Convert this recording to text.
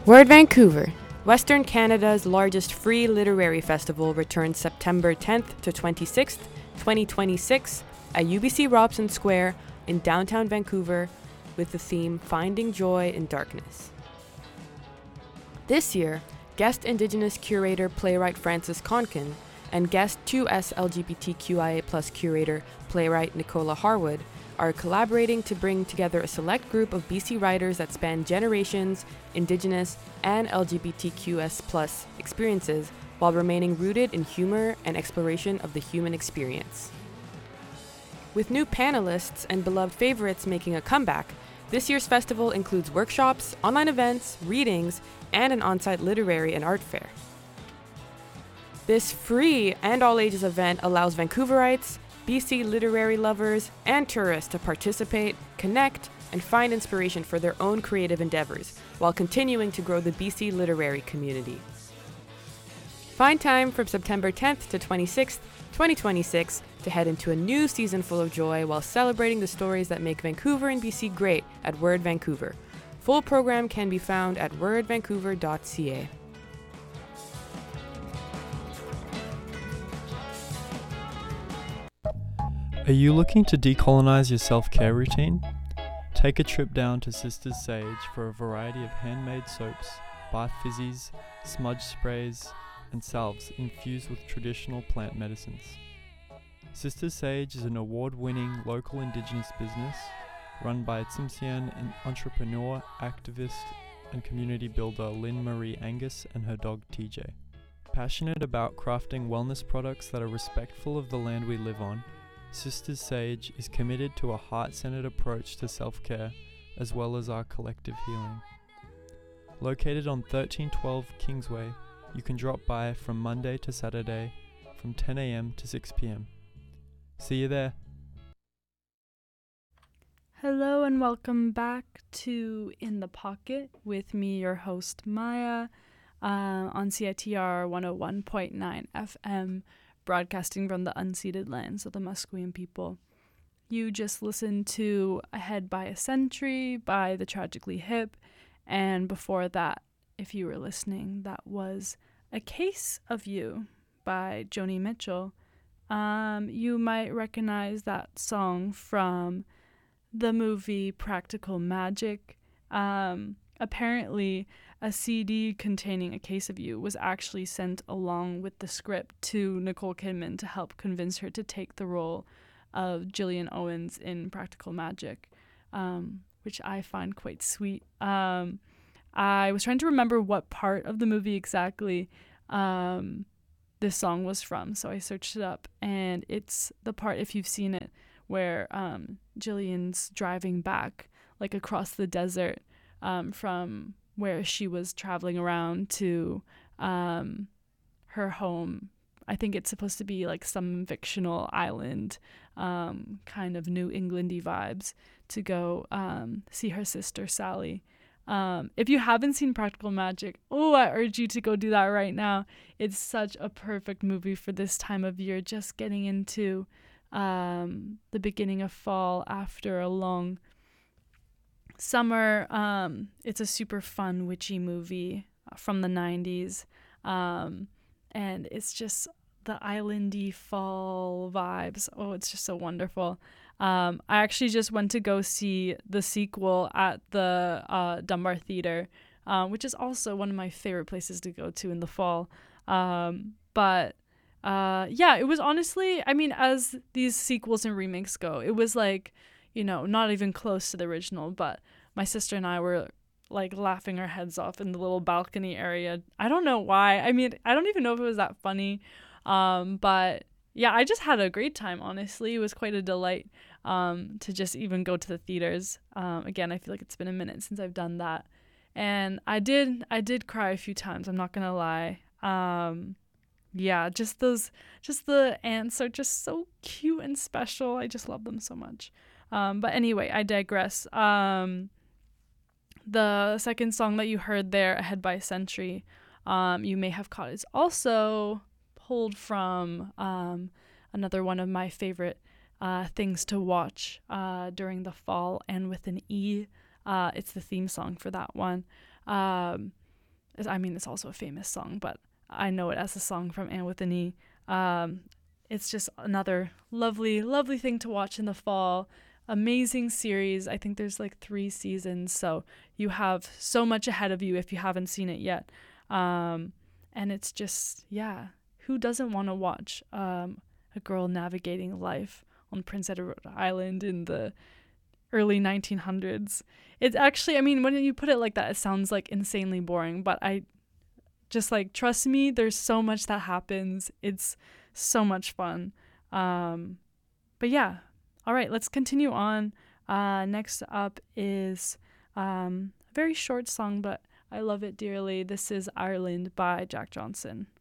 Word Vancouver, Western Canada's largest free literary festival, returns September 10th to 26th, 2026 at UBC Robson Square in downtown Vancouver with the theme Finding Joy in Darkness. This year, guest Indigenous curator playwright Francis Conkin and guest 2S LGBTQIA+ curator playwright Nicola Harwood are collaborating to bring together a select group of BC writers that span generations, Indigenous, and LGBTQS+ experiences while remaining rooted in humor and exploration of the human experience. With new panelists and beloved favorites making a comeback, this year's festival includes workshops, online events, readings, and an on-site literary and art fair. This free and all-ages event allows Vancouverites, BC literary lovers, and tourists to participate, connect, and find inspiration for their own creative endeavors while continuing to grow the BC literary community. Find time from September 10th to 26th, 2026 to head into a new season full of joy while celebrating the stories that make Vancouver and BC great at Word Vancouver. Full program can be found at wordvancouver.ca. Are you looking to decolonize your self-care routine? Take a trip down to Sisters Sage for a variety of handmade soaps, bath fizzies, smudge sprays, and salves infused with traditional plant medicines. Sisters Sage is an award-winning local Indigenous business run by Tsimshian entrepreneur, activist, and community builder Lynn Marie Angus and her dog TJ. Passionate about crafting wellness products that are respectful of the land we live on, Sisters Sage is committed to a heart-centered approach to self-care as well as our collective healing. Located on 1312 Kingsway, you can drop by from Monday to Saturday from 10 a.m. to 6 p.m. See you there. Hello and welcome back to In the Pocket with me, your host Maya, on CITR 101.9 FM, broadcasting from the unceded lands of the Musqueam people. You just listened to Ahead by a Century by The Tragically Hip, and before that, if you were listening, that was A Case of You by Joni Mitchell. You might recognize that song from the movie Practical Magic. Apparently, a CD containing A Case of You was actually sent along with the script to Nicole Kidman to help convince her to take the role of Gillian Owens in Practical Magic, which I find quite sweet. I was trying to remember what part of the movie exactly this song was from, so I searched it up, and it's the part, if you've seen it, where Gillian's driving back, like across the desert, from where she was traveling around to her home. I think it's supposed to be like some fictional island, kind of New England-y vibes, to go see her sister Sally. If you haven't seen Practical Magic, I urge you to go do that right now. It's such a perfect movie for this time of year, just getting into the beginning of fall after a long summer. It's a super fun, witchy movie from the 90s. And it's just the islandy fall vibes. Oh, it's just so wonderful. I actually just went to go see the sequel at the Dunbar Theatre, which is also one of my favorite places to go to in the fall. But it was honestly, I mean, as these sequels and remakes go, it was like, not even close to the original, but my sister and I were like laughing our heads off in the little balcony area. I don't know why. I mean, I don't even know if it was that funny. But yeah, I just had a great time, honestly. It was quite a delight to just even go to the theaters. Again, I feel like it's been a minute since I've done that. And I did cry a few times, I'm not gonna lie. Just the ants are just so cute and special. I just love them so much. But anyway, I digress. The second song that you heard there, Ahead by a Century, you may have caught, is also pulled from another one of my favorite things to watch during the fall, and with an E. It's the theme song for that one. It's also a famous song, but I know it as a song from Anne with an E. It's just another lovely, lovely thing to watch in the fall. Amazing series. I think there's like 3 seasons, so you have so much ahead of you if you haven't seen it yet. And it's just, yeah, who doesn't want to watch a girl navigating life on Prince Edward Island in the early 1900s? It's actually, I mean, when you put it like that, it sounds like insanely boring, but I just like, trust me, there's so much that happens. It's so much fun. But yeah, all right, let's continue on. Next up is a very short song, but I love it dearly. This is Ireland by Jack Johnson.